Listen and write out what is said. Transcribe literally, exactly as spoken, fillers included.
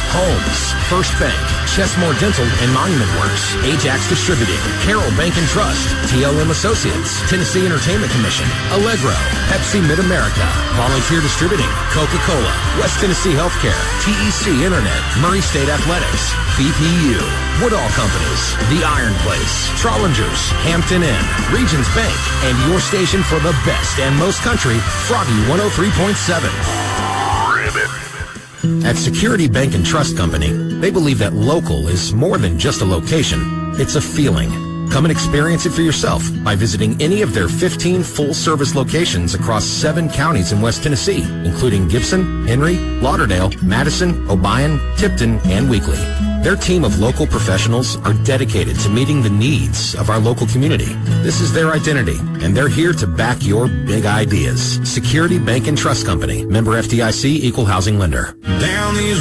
Homes, First Bank, Chesmore Dental and Monument Works, Ajax Distributing, Carroll Bank and Trust, T L M Associates, Tennessee Entertainment Commission, Allegro, Pepsi Mid-America, Volunteer Distributing, Coca-Cola, West Tennessee Healthcare, T E C Internet, Murray State Athletics, B P U, Woodall Companies, The Iron Place, Trollingers, Hampton Inn, Regions Bank, and your station for the best and most country, Froggy one oh three point seven. At Security Bank and Trust Company, they believe that local is more than just a location. It's a feeling. Come and experience it for yourself by visiting any of their fifteen full-service locations across seven counties in West Tennessee, including Gibson, Henry, Lauderdale, Madison, Obion, Tipton, and Weakley. Their team of local professionals are dedicated to meeting the needs of our local community. This is their identity, and they're here to back your big ideas. Security Bank and Trust Company, member F D I C, equal housing lender. Down these